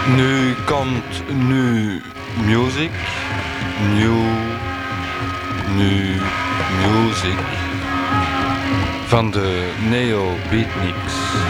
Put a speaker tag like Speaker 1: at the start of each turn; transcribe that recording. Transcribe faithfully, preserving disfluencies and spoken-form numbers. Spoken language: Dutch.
Speaker 1: Nu komt nu music, new, nu music van de Neo Beatniks.